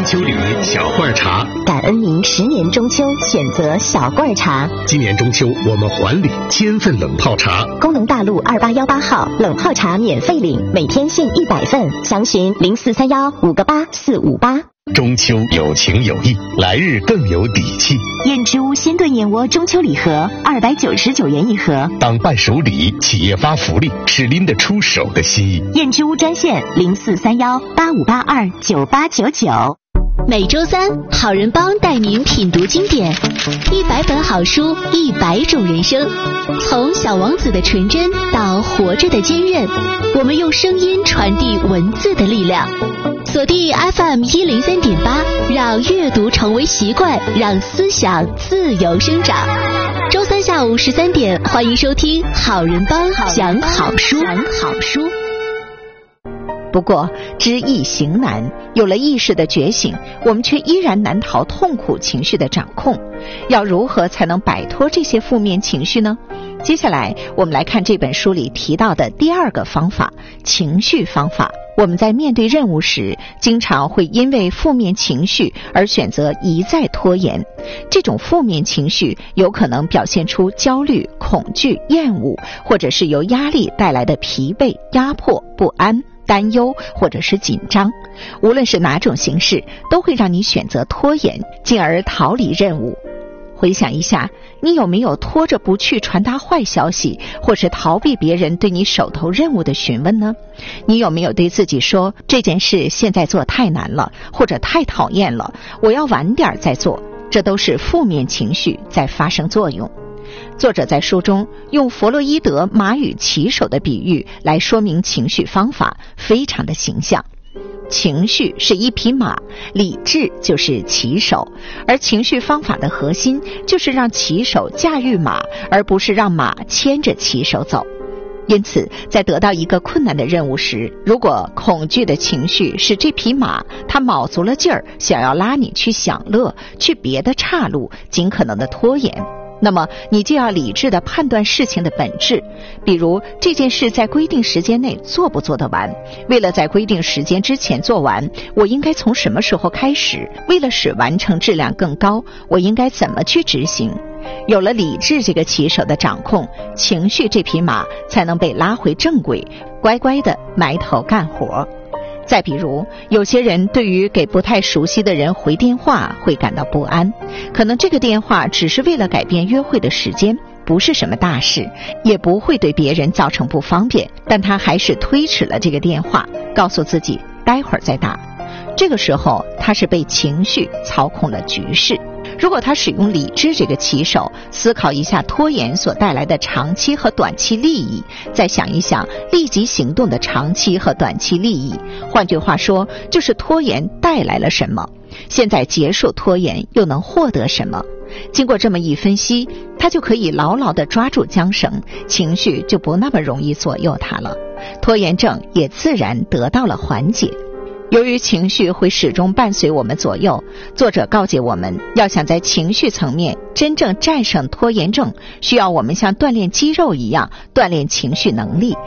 秋礼小罐茶， 感恩您10年中秋选择小罐茶。 今年中秋我们还礼1000份冷泡茶。 工农大路2818号冷泡茶免费领，每天限100份，详询0431-58458。 中秋有情有义，来日更有底气。 燕之屋鲜炖燕窝中秋礼盒299元一盒， 当伴手礼，企业发福利，是拎得出手的心意。 燕之屋专线0431-8582-9899。 每周三，好人帮带您品读经典，100本好书，100种人生。从小王子的纯真到活着的坚韧，我们用声音传递文字的力量。锁定 FM103.8，让阅读成为习惯，让思想自由生长。周三下午13点，欢迎收听好人帮讲好书。 不过知易行难，有了意识的觉醒，我们却依然难逃痛苦情绪的掌控。要如何才能摆脱这些负面情绪呢？接下来我们来看这本书里提到的第2个方法，情绪方法。我们在面对任务时，经常会因为负面情绪而选择一再拖延。这种负面情绪有可能表现出焦虑、恐惧、厌恶，或者是由压力带来的疲惫、压迫、不安、担忧或者是紧张。无论是哪种形式，都会让你选择拖延，进而逃离任务。回想一下，你有没有拖着不去传达坏消息，或是逃避别人对你手头任务的询问呢？你有没有对自己说，这件事现在做太难了，或者太讨厌了，我要晚点再做？这都是负面情绪在发生作用。作者在书中用弗洛伊德马与骑手的比喻来说明情绪方法，非常的形象。情绪是一匹马，理智就是骑手，而情绪方法的核心就是让骑手驾驭马，而不是让马牵着骑手走。因此，在得到一个困难的任务时，如果恐惧的情绪是这匹马，它卯足了劲儿想要拉你去享乐，去别的岔路，尽可能的拖延，那么你就要理智地判断事情的本质，比如这件事在规定时间内做不做得完，为了在规定时间之前做完，我应该从什么时候开始，为了使完成质量更高，我应该怎么去执行。有了理智这个骑手的掌控，情绪这匹马才能被拉回正轨，乖乖地埋头干活。再比如，有些人对于给不太熟悉的人回电话会感到不安，可能这个电话只是为了改变约会的时间，不是什么大事，也不会对别人造成不方便，但他还是推迟了这个电话，告诉自己待会儿再打。这个时候他是被情绪操控了局势。如果他使用理智这个骑手，思考一下拖延所带来的长期和短期利益，再想一想立即行动的长期和短期利益，换句话说，就是拖延带来了什么，现在结束拖延又能获得什么。经过这么一分析，他就可以牢牢地抓住缰绳，情绪就不那么容易左右他了，拖延症也自然得到了缓解。由于情绪会始终伴随我们左右，作者告诫我们，要想在情绪层面真正战胜拖延症，需要我们像锻炼肌肉一样锻炼情绪能力。